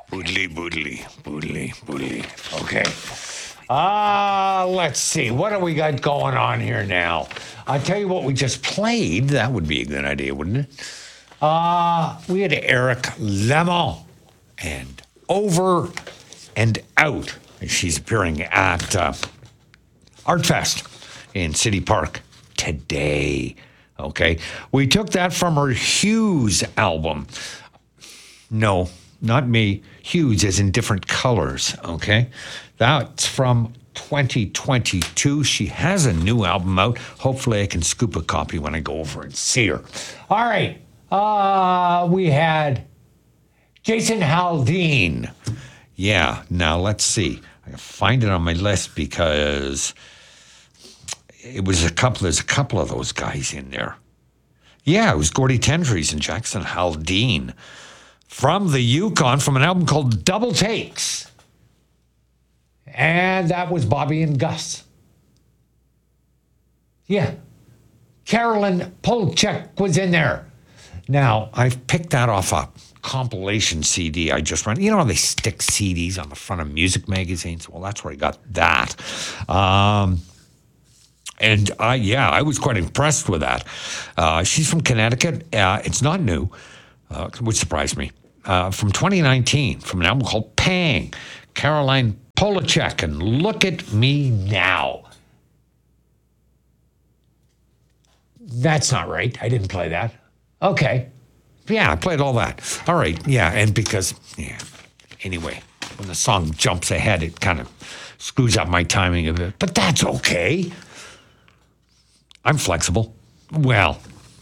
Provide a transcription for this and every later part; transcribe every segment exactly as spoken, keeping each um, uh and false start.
Boodly, boodly, boodly, boodly. Okay. Uh, let's see. What do we got going on here now? I'll tell you what we just played. That would be a good idea, wouldn't it? Uh, we had Eric Lemon and Over and Out. She's appearing at uh, ArtFest in City Park today. Okay. We took that from her Hues album. No, not me. Hues as in different colors. Okay. That's from twenty twenty-two. She has a new album out. Hopefully I can scoop a copy when I go over and see her. All right. Uh, we had Jason Aldean. Yeah. Now let's see. I can find it on my list because it was a couple, there's a couple of those guys in there. Yeah, it was Gordy Tendries and Jason Aldean from the Yukon from an album called Double Takes. And that was Bobby and Gus. Yeah. Carolyn Polchek was in there. Now, I've picked that off a compilation C D I just ran. You know how they stick C Ds on the front of music magazines? Well, that's where I got that. Um, and I, yeah, I was quite impressed with that. Uh, she's from Connecticut. Uh, it's not new, uh, which surprised me. Uh, from twenty nineteen, from an album called Pang. Caroline Polachek, and Look at Me Now. That's not right. I didn't play that. Okay. Yeah, I played all that. All right. Yeah, and because, yeah, anyway, when the song jumps ahead, it kind of screws up my timing a bit. But that's okay. I'm flexible. Well,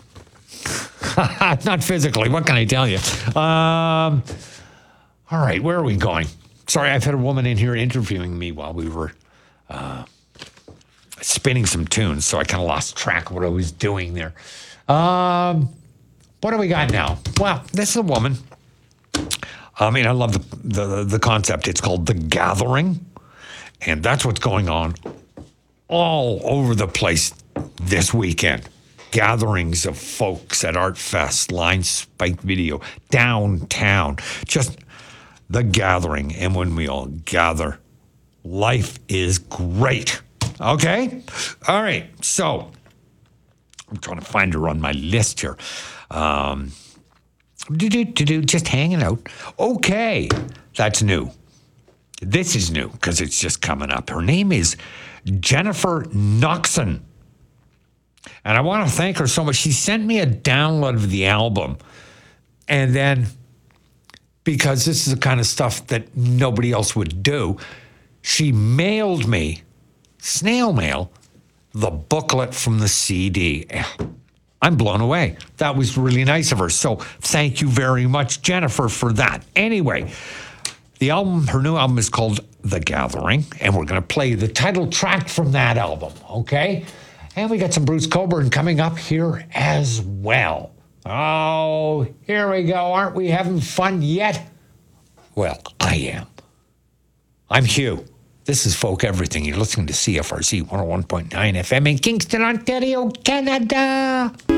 not physically. What can I tell you? Um, all right, where are we going? Sorry, I've had a woman in here interviewing me while we were uh, spinning some tunes, so I kind of lost track of what I was doing there. Um, what do we got now? Well, this is a woman. I mean, I love the, the, the concept. It's called The Gathering, and that's what's going on all over the place this weekend. Gatherings of folks at ArtFest, Line Spike Video, downtown, just the gathering. And when we all gather, life is great. Okay? All right. So I'm trying to find her on my list here. Um, do-do-do-do, just hanging out. Okay. That's new. This is new because it's just coming up. Her name is Jennifer Noxon. And I want to thank her so much. She sent me a download of the album. And then, because this is the kind of stuff that nobody else would do, she mailed me, snail mail, the booklet from the C D. I'm blown away. That was really nice of her. So thank you very much, Jennifer, for that. Anyway, the album, her new album is called The Gathering, and we're going to play the title track from that album, okay? And we got some Bruce Cockburn coming up here as well. Oh, here we go. Aren't we having fun yet? Well, I am. I'm Hugh. This is Folk Everything. You're listening to C F R C one oh one point nine F M in Kingston, Ontario, Canada.